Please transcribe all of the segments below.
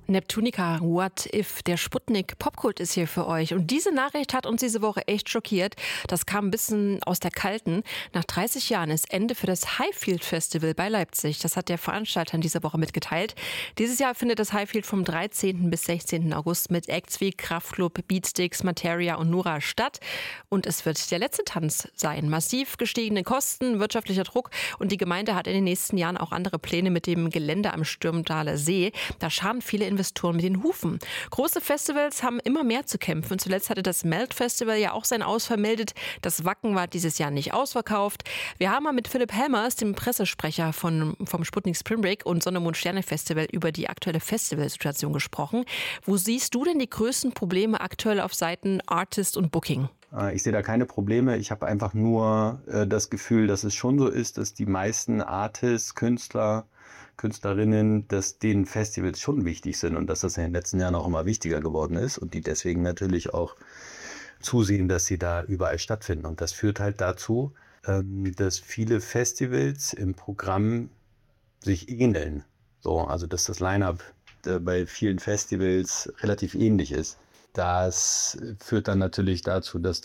Neptunica, What If? Der Sputnik Popkult ist hier für euch. Und diese Nachricht hat uns diese Woche echt schockiert. Das kam ein bisschen aus der Kalten. Nach 30 Jahren ist Ende für das Highfield Festival bei Leipzig. Das hat der Veranstalter in dieser Woche mitgeteilt. Dieses Jahr findet das Highfield vom 13. bis 16. August mit Acts wie Kraftklub, Beatsticks, Materia und Nora statt. Und es wird der letzte Tanz sein. Massiv gestiegene Kosten, wirtschaftlicher Druck. Und die Gemeinde hat in den nächsten Jahren auch andere Pläne mit dem Gelände am Stürmdaler See. Da scharen viele Investoren mit den Hufen. Große Festivals haben immer mehr zu kämpfen. Zuletzt hatte das Melt Festival ja auch sein Aus vermeldet. Das Wacken war dieses Jahr nicht ausverkauft. Wir haben mal mit Philipp Helmers, dem Pressesprecher vom Sputnik Spring Break und Sonne, Mond, Sterne Festival, über die aktuelle Festivalsituation gesprochen. Wo siehst du denn die größten Probleme aktuell auf Seiten Artist und Booking? Ich sehe da keine Probleme. Ich habe einfach nur das Gefühl, dass es schon so ist, dass die meisten Artists, Künstlerinnen, dass denen Festivals schon wichtig sind und dass das in den letzten Jahren auch immer wichtiger geworden ist und die deswegen natürlich auch zusehen, dass sie da überall stattfinden. Und das führt halt dazu, dass viele Festivals im Programm sich ähneln. So, also dass das Line-up bei vielen Festivals relativ ähnlich ist. Das führt dann natürlich dazu, dass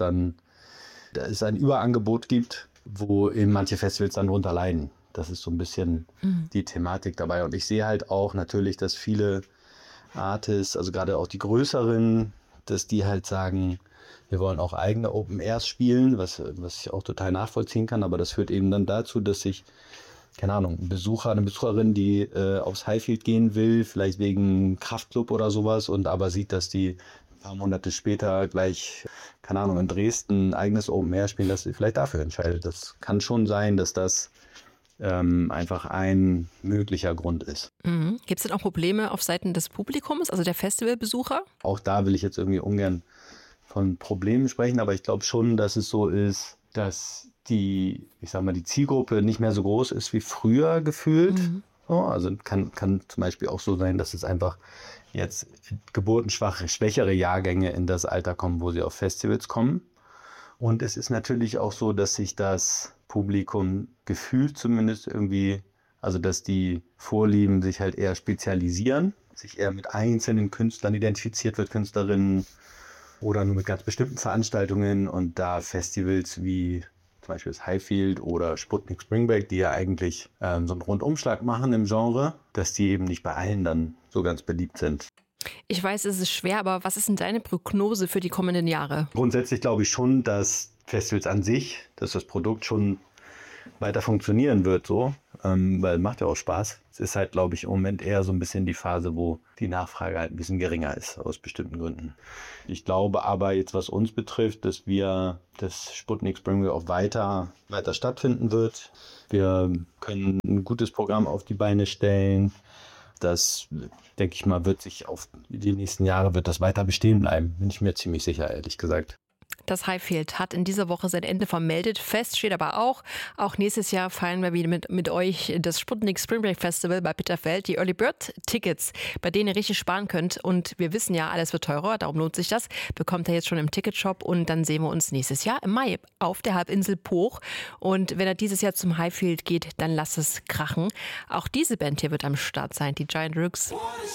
es ein Überangebot gibt, wo eben manche Festivals dann drunter leiden. Das ist so ein bisschen die Thematik dabei. Und ich sehe halt auch natürlich, dass viele Artists, also gerade auch die größeren, dass die halt sagen, wir wollen auch eigene Open Airs spielen, was ich auch total nachvollziehen kann. Aber das führt eben dann dazu, dass sich, keine Ahnung, ein Besucher, eine Besucherin, die aufs Highfield gehen will, vielleicht wegen Kraftklub oder sowas, und aber sieht, dass die ein paar Monate später gleich, keine Ahnung, in Dresden ein eigenes Open Air spielen, dass sie vielleicht dafür entscheidet. Das kann schon sein, dass das einfach ein möglicher Grund ist. Gibt es denn auch Probleme auf Seiten des Publikums, also der Festivalbesucher? Auch da will ich jetzt irgendwie ungern von Problemen sprechen, aber ich glaube schon, dass es so ist, dass die Zielgruppe nicht mehr so groß ist wie früher gefühlt. So, also kann zum Beispiel auch so sein, dass es einfach jetzt schwächere Jahrgänge in das Alter kommen, wo sie auf Festivals kommen. Und es ist natürlich auch so, dass sich das Publikum gefühlt zumindest irgendwie, also dass die Vorlieben sich halt eher spezialisieren, sich eher mit einzelnen Künstlern identifiziert wird, Künstlerinnen, oder nur mit ganz bestimmten Veranstaltungen, und da Festivals wie zum Beispiel das Highfield oder Sputnik Spring Break, die ja eigentlich so einen Rundumschlag machen im Genre, dass die eben nicht bei allen dann so ganz beliebt sind. Ich weiß, es ist schwer, aber was ist denn deine Prognose für die kommenden Jahre? Grundsätzlich glaube ich schon, dass Festivals an sich, dass das Produkt schon weiter funktionieren wird, so, weil macht ja auch Spaß. Es ist halt, glaube ich, im Moment eher so ein bisschen die Phase, wo die Nachfrage halt ein bisschen geringer ist, aus bestimmten Gründen. Ich glaube aber jetzt, was uns betrifft, dass das Sputnik Spring Break auch weiter stattfinden wird. Wir können ein gutes Programm auf die Beine stellen. Das, denke ich mal, wird sich auf die nächsten Jahre wird das weiter bestehen bleiben. Bin ich mir ziemlich sicher, ehrlich gesagt. Das Highfield hat in dieser Woche sein Ende vermeldet. Fest steht aber auch nächstes Jahr feiern wir wieder mit euch das Sputnik Spring Break Festival bei Bitterfeld. Die Early Bird Tickets, bei denen ihr richtig sparen könnt. Und wir wissen ja, alles wird teurer, darum lohnt sich das. Bekommt ihr jetzt schon im Ticketshop, und dann sehen wir uns nächstes Jahr im Mai auf der Halbinsel Pooch. Und wenn er dieses Jahr zum Highfield geht, dann lasst es krachen. Auch diese Band hier wird am Start sein, die Giant Rooks.